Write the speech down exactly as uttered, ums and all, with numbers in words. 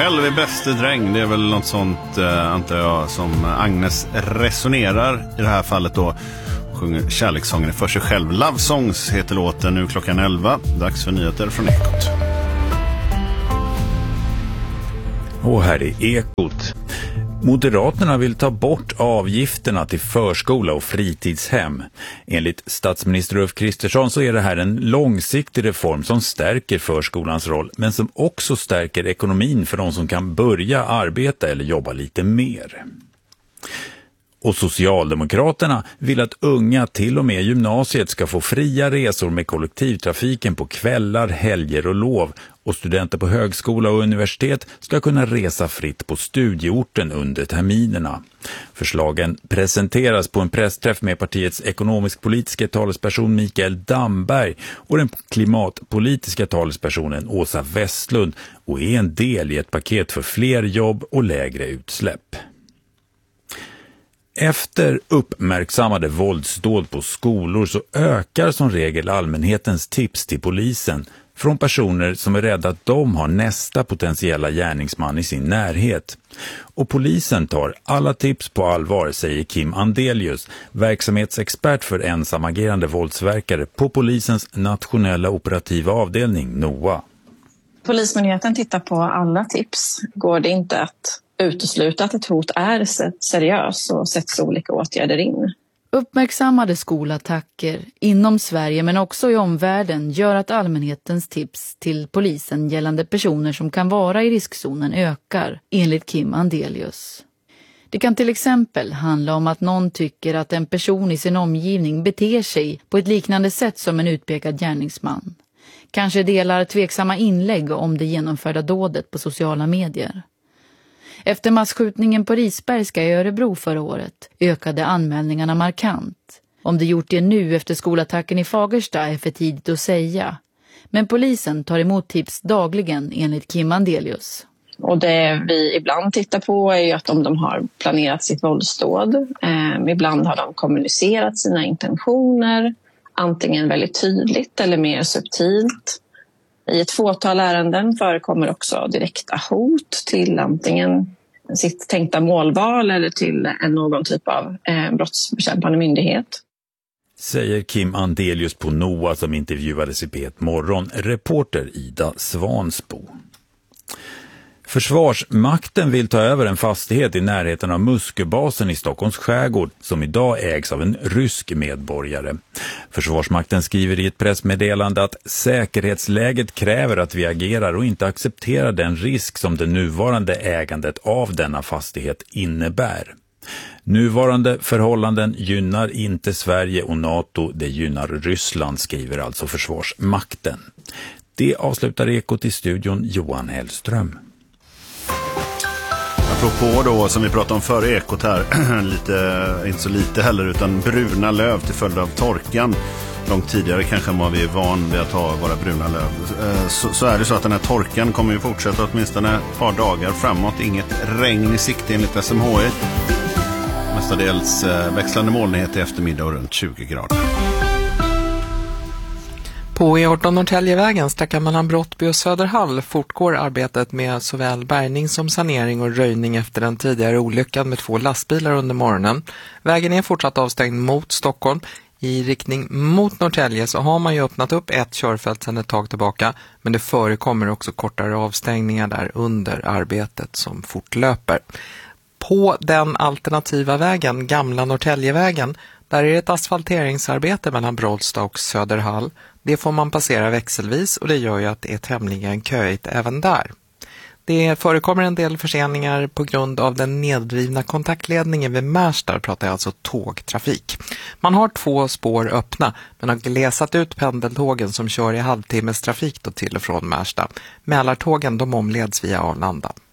själv är bäste dräng. Det är väl något sånt, eh, antar jag, som Agnes resonerar i det här fallet då. Sjunger kärlekssången för sig själv. Love Songs heter låten. Nu klockan elva. Dags för nyheter från Ekot. Och här är Ekot. Moderaterna vill ta bort avgifterna till förskola och fritidshem. Enligt statsminister Ulf Kristersson så är det här en långsiktig reform som stärker förskolans roll, men som också stärker ekonomin för de som kan börja arbeta eller jobba lite mer. Och Socialdemokraterna vill att unga till och med gymnasiet ska få fria resor med kollektivtrafiken på kvällar, helger och lov. Och studenter på högskola och universitet ska kunna resa fritt på studieorten under terminerna. Förslagen presenteras på en pressträff med partiets ekonomisk-politiska talesperson Mikael Damberg och den klimatpolitiska talespersonen Åsa Westlund och är en del i ett paket för fler jobb och lägre utsläpp. Efter uppmärksammade våldsdåd på skolor så ökar som regel allmänhetens tips till polisen från personer som är rädda att de har nästa potentiella gärningsman i sin närhet. Och polisen tar alla tips på allvar, säger Kim Andelius, verksamhetsexpert för ensamagerande våldsverkare på polisens nationella operativa avdelning NOA. Polismyndigheten tittar på alla tips. Går det inte att utesluta att ett hot är seriöst så sätts olika åtgärder in. Uppmärksammade skolattacker inom Sverige men också i omvärlden gör att allmänhetens tips till polisen gällande personer som kan vara i riskzonen ökar, enligt Kim Andelius. Det kan till exempel handla om att någon tycker att en person i sin omgivning beter sig på ett liknande sätt som en utpekad gärningsman. Kanske delar tveksamma inlägg om det genomförda dådet på sociala medier. Efter massskjutningen på Risbergska i Örebro förra året ökade anmälningarna markant. Om det gjort det nu efter skolattacken i Fagersta är för tidigt att säga. Men polisen tar emot tips dagligen enligt Kim Andelius. Och det vi ibland tittar på är ju att om de har planerat sitt våldsdåd. Eh, ibland har de kommunicerat sina intentioner. Antingen väldigt tydligt eller mer subtilt. I ett fåtal ärenden förekommer också direkta hot till antingen sitt tänkta målval eller till någon typ av eh, brottsbekämpande myndighet. Säger Kim Andelius på NOA som intervjuades i P ett Morgon, reporter Ida Svansbo. Försvarsmakten vill ta över en fastighet i närheten av Musköbasen i Stockholms skärgård som idag ägs av en rysk medborgare. Försvarsmakten skriver i ett pressmeddelande att säkerhetsläget kräver att vi agerar och inte accepterar den risk som det nuvarande ägandet av denna fastighet innebär. Nuvarande förhållanden gynnar inte Sverige och NATO, det gynnar Ryssland, skriver alltså Försvarsmakten. Det avslutar Ekot i studion Johan Hellström. Apropå då, som vi pratade om före Ekot här, lite, inte så lite heller, utan bruna löv till följd av torkan. Långt tidigare kanske var vi van vid att ha våra bruna löv. Så, så är det så att den här torkan kommer ju fortsätta åtminstone ett par dagar framåt. Inget regn i sikte enligt S M H I. Mestadels växlande molnighet i eftermiddag och runt tjugo grader. På E arton Norrtäljevägen sträckan mellan Brottby och Söderhall fortgår arbetet med såväl bärgning som sanering och röjning efter den tidigare olyckan med två lastbilar under morgonen. Vägen är fortsatt avstängd mot Stockholm. I riktning mot Norrtälje så har man ju öppnat upp ett körfält sedan ett tag tillbaka, men det förekommer också kortare avstängningar där under arbetet som fortlöper. På den alternativa vägen, Gamla Norrtäljevägen, där är det ett asfalteringsarbete mellan Brollsta och Söderhall. Det får man passera växelvis och det gör ju att det är tämligen köigt även där. Det förekommer en del förseningar på grund av den nedrivna kontaktledningen vid Märsta, pratar jag alltså tågtrafik. Man har två spår öppna men har glesat ut pendeltågen som kör i halvtimmes trafik då till och från Märsta. Mälartågen de omleds via Arlanda.